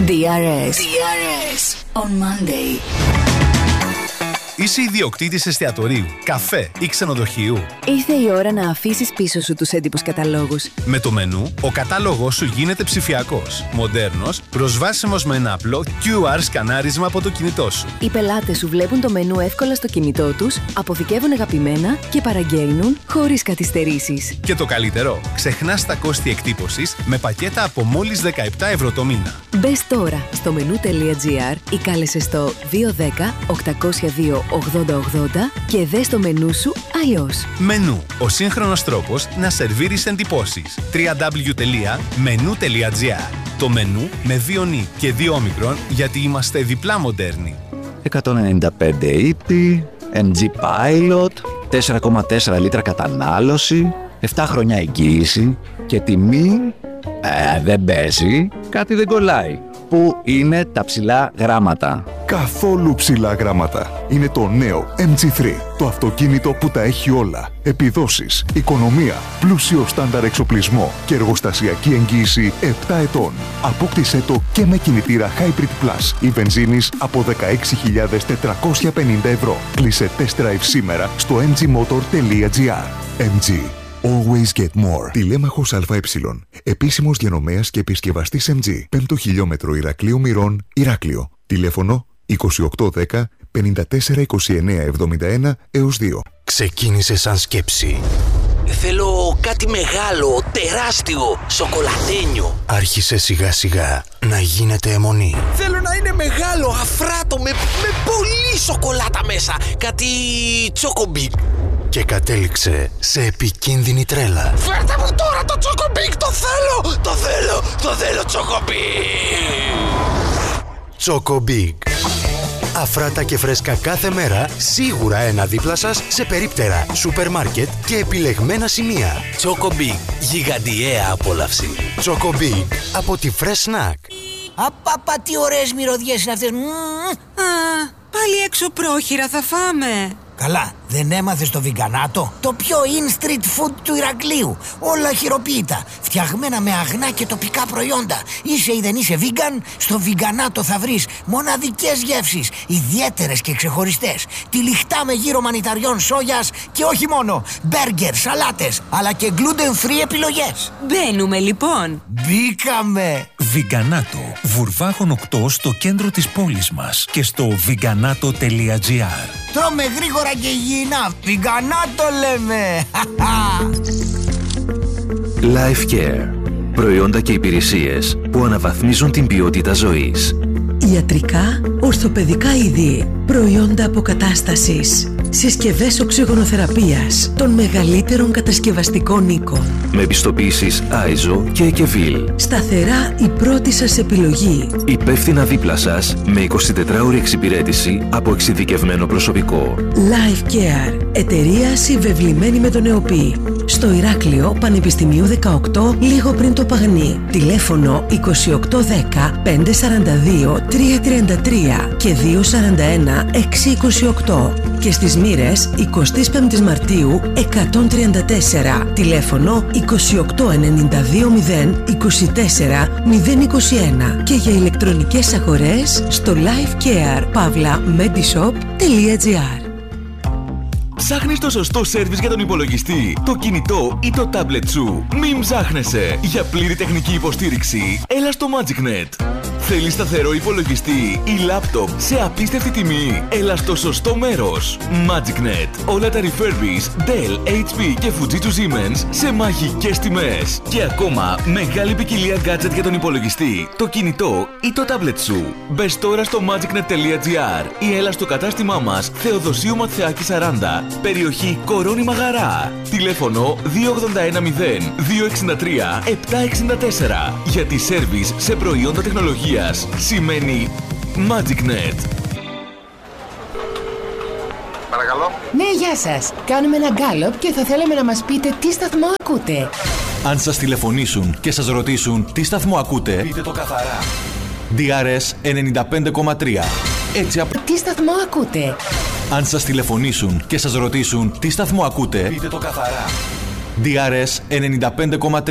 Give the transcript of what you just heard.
DRS on Monday. Είσαι ιδιοκτήτης εστιατορίου, καφέ ή ξενοδοχείου? Ήρθε η ώρα να αφήσεις πίσω σου τους έντυπους καταλόγους. Με το μενού, ο κατάλογος σου γίνεται ψηφιακός, μοντέρνος, προσβάσιμος με ένα απλό QR σκανάρισμα από το κινητό σου. Οι πελάτες σου βλέπουν το μενού εύκολα στο κινητό τους, αποθηκεύουν αγαπημένα και παραγγέλνουν χωρίς καθυστερήσεις. Και το καλύτερο, ξεχνάς τα κόστη εκτύπωσης με πακέτα από μόλις 17 ευρώ το μήνα. Μπες τώρα στο menu.gr ή κάλεσε στο 210 802 8080 και δες το μενού σου αλλιώς. Μενού, ο σύγχρονος τρόπος να σερβίρεις εντυπώσεις. www.menu.gr. Το μενού με 2 νι και 2 όμικρον, γιατί είμαστε διπλά μοντέρνοι. 195 ύπη, MG Pilot, 4,4 λίτρα κατανάλωση, 7 χρόνια εγγύηση και τιμή... δεν παίζει, κάτι δεν κολλάει. Πού είναι τα ψηλά γράμματα? Καθόλου ψηλά γράμματα. Είναι το νέο MG3. Το αυτοκίνητο που τα έχει όλα. Επιδόσεις, οικονομία, πλούσιο στάνταρ εξοπλισμό και εργοστασιακή εγγύηση 7 ετών. Απόκτησέ το και με κινητήρα Hybrid Plus ή βενζίνης από 16.450 ευρώ. Κλείσε test drive σήμερα στο mgmotor.gr. MG. Always get more. Τηλέμαχος ΑΕ. Επίσημος διανομέας και επισκευαστής MG. 5ο χιλιόμετρο Ηρακλείου Μυρών, Ηράκλειο. Τηλέφωνο 2810 54 29 71 έως 2. Ξεκίνησε σαν σκέψη. Θέλω κάτι μεγάλο, τεράστιο, σοκολατένιο. Άρχισε σιγά σιγά να γίνεται αιμονή. Θέλω να είναι μεγάλο, αφράτο, με πολύ σοκολάτα μέσα. Κάτι τσοκομπίκ. Και κατέληξε σε επικίνδυνη τρέλα. Φέρτε μου τώρα το τσοκομπίκ, το θέλω τσοκομπίκ. Τσοκομπίκ. Αφράτα και φρέσκα κάθε μέρα, σίγουρα ένα δίπλα σας σε περίπτερα, σούπερ μάρκετ και επιλεγμένα σημεία. Τσοκομπίκ, γιγαντιαία απόλαυση. Τσοκομπίκ από τη Fresh Snack. Απαπα, τι ωραίες μυρωδιές είναι αυτές. Πάλι έξω πρόχειρα θα φάμε. Καλά, δεν έμαθες το βιγκανάτο? Το πιο in street food του Ηρακλείου. Όλα χειροποίητα, φτιαγμένα με αγνά και τοπικά προϊόντα. Είσαι ή δεν είσαι vegan, στο βιγκανάτο θα βρεις μοναδικές γεύσεις, ιδιαίτερες και ξεχωριστές. Τυλιχτά με γύρο μανιταριών σόγιας και όχι μόνο. Μπέργκερ, σαλάτες, αλλά και gluten free επιλογές. Μπαίνουμε λοιπόν. Μπήκαμε. Βιγκανάτο, Βουρβάχων 8 στο κέντρο της πόλης μας και στο βιγκανάτο.gr. Τρώμε γρήγορα και υγιεινά. Βιγκανάτο λέμε. Life Care. Προϊόντα και υπηρεσίες που αναβαθμίζουν την ποιότητα ζωής. Ιατρικά, ορθοπαιδικά είδη, προϊόντα αποκατάστασης, συσκευές οξυγονοθεραπείας των μεγαλύτερων κατασκευαστικών οίκων. Με επιστοποιήσεις ISO και EKVIL. Σταθερά η πρώτη σας επιλογή. Υπεύθυνα δίπλα σας με 24ωρη εξυπηρέτηση από εξειδικευμένο προσωπικό. Life Care. Εταιρεία συμβεβλημένη με τον ΕΟΠΗ. Στο Ηράκλειο Πανεπιστημίου 18, λίγο πριν το Παγνί. Τηλέφωνο 2810 542 333 και 241 628. Και στις Μοίρες 25 Μαρτίου 134. Τηλέφωνο 2892 024 021. Και για ηλεκτρονικές αγορές στο lifecare.medishop.gr. Ψάχνεις το σωστό σέρβις για τον υπολογιστή, το κινητό ή το τάμπλετ σου? Μην ψάχνεσαι. Για πλήρη τεχνική υποστήριξη, έλα στο MagicNet. Θέλεις σταθερό υπολογιστή ή λάπτοπ σε απίστευτη τιμή? Έλα στο σωστό μέρος. MagicNet. Όλα τα refurbished Dell, HP και Fujitsu Siemens σε μαγικές τιμές. Και ακόμα μεγάλη ποικιλία gadget για τον υπολογιστή, το κινητό ή το τάμπλετ σου. Μπες τώρα στο magicnet.gr ή έλα στο κατάστημά μας Θεοδοσίου Ματθεάκη 40, περιοχή Κορώνη Μαγαρά. Τηλέφωνο 2810 263 764. Γιατί σέρβις σε προϊόντα τεχνολογίας σημαίνει MagicNet. Παρακαλώ. Ναι, γεια σας. Κάνουμε ένα γκάλωπ και θα θέλαμε να μας πείτε τι σταθμό ακούτε. Αν σας τηλεφωνήσουν και σας ρωτήσουν τι σταθμό ακούτε, πείτε το καθαρά. DRS 95,3. Έτσι Τι σταθμό ακούτε. Αν σας τηλεφωνήσουν και σας ρωτήσουν τι σταθμό ακούτε, πείτε το καθαρά. DRS 95,3.